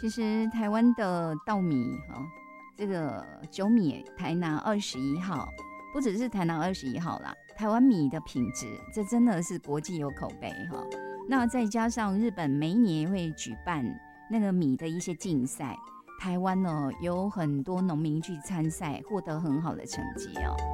其实台湾的稻米这个酒米台南21号，不只是台南21号啦，台湾米的品质，这真的是国际有口碑那再加上日本每一年也会举办那个米的一些竞赛，台湾呢有很多农民去参赛，获得很好的成绩